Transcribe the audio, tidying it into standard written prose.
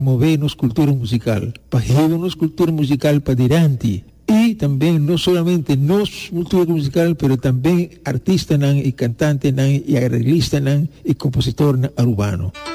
movernos cultura musical, para llevarnos cultura musical para adelante. Y también no solamente nos cultura musical, pero también artistas y cantantes y arreglistas y compositores urbanos.